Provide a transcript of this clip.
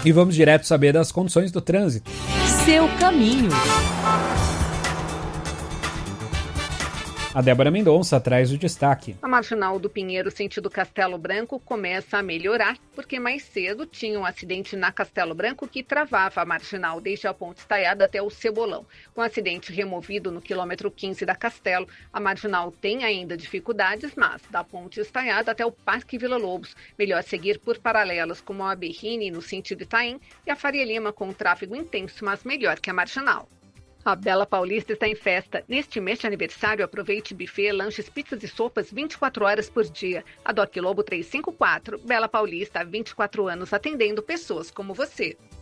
E vamos direto saber das condições do trânsito. Seu caminho. A Débora Mendonça traz o destaque. A Marginal do Pinheiro, sentido Castelo Branco, começa a melhorar, porque mais cedo tinha um acidente na Castelo Branco que travava a Marginal desde a Ponte Estaiada até o Cebolão. Com o acidente removido no quilômetro 15 da Castelo, a Marginal tem ainda dificuldades, mas da Ponte Estaiada até o Parque Vila Lobos, melhor seguir por paralelas como a Berrini no sentido Itaim e a Faria Lima com tráfego intenso, mas melhor que a Marginal. A Bela Paulista está em festa. Neste mês de aniversário, aproveite buffet, lanches, pizzas e sopas 24 horas por dia. A Doc Lobo 354, Bela Paulista, há 24 anos atendendo pessoas como você.